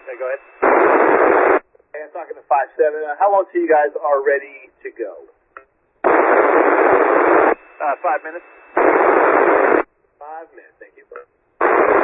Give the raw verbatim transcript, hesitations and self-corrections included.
Okay, go ahead. Hey, I'm talking to five seven. Uh, how long till you guys are ready to go? Uh, five minutes. Five minutes, thank you.